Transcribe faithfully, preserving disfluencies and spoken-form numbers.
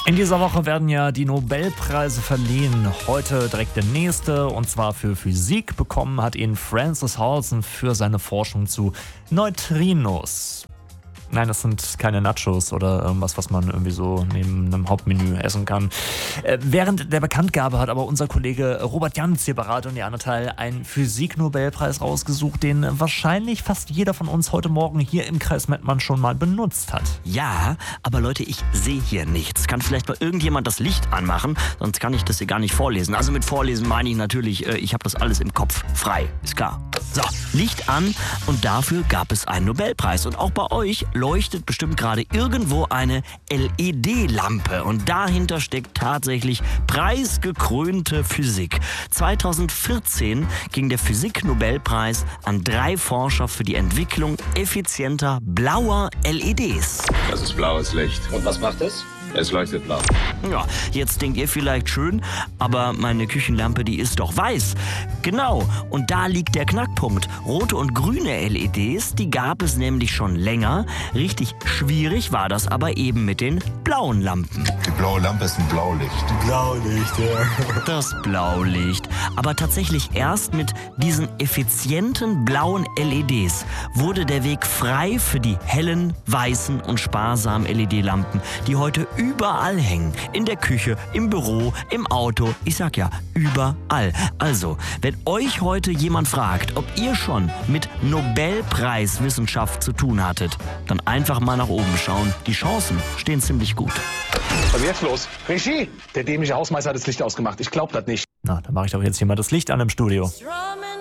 In dieser Woche werden ja die Nobelpreise verliehen. Heute direkt der nächste, und zwar für Physik. Bekommen hat ihn Francis Halsey für seine Forschung zu Neutrinos. Nein, das sind keine Nachos oder irgendwas, was man irgendwie so neben einem Hauptmenü essen kann. Äh, während der Bekanntgabe hat aber unser Kollege Robert Janz hier bei Radio Neandertal einen Physik-Nobelpreis rausgesucht, den wahrscheinlich fast jeder von uns heute Morgen hier im Kreis Mettmann schon mal benutzt hat. Ja, aber Leute, ich sehe hier nichts. Kann vielleicht mal irgendjemand das Licht anmachen, sonst kann ich das hier gar nicht vorlesen. Also mit Vorlesen meine ich natürlich, äh, ich habe das alles im Kopf frei, ist klar. So, Licht an, und dafür gab es einen Nobelpreis. Und auch bei euch leuchtet bestimmt gerade irgendwo eine L E D-Lampe. Und dahinter steckt tatsächlich preisgekrönte Physik. zweitausendvierzehn ging der Physik-Nobelpreis an drei Forscher für die Entwicklung effizienter blauer L E Ds. Das ist blaues Licht. Und was macht es? Es leuchtet blau. Ja, jetzt denkt ihr vielleicht schön, aber meine Küchenlampe, die ist doch weiß. Genau, und da liegt der Knackpunkt. Rote und grüne L E Ds, die gab es nämlich schon länger. Richtig schwierig war das aber eben mit den blauen Lampen. Die blaue Lampe ist ein Blaulicht. Blaulicht, ja. Das Blaulicht. Aber tatsächlich erst mit diesen effizienten blauen L E Ds wurde der Weg frei für die hellen, weißen und sparsamen L E D-Lampen, die heute überall hängen. In der Küche, im Büro, im Auto. Ich sag ja, überall. Also, wenn euch heute jemand fragt, ob ihr schon mit Nobelpreiswissenschaft zu tun hattet, dann einfach mal nach oben schauen. Die Chancen stehen ziemlich gut. Was ist jetzt los? Regie! Der dämliche Hausmeister hat das Licht ausgemacht. Ich glaub das nicht. Na, dann mache ich doch jetzt hier mal das Licht an im Studio. Strong.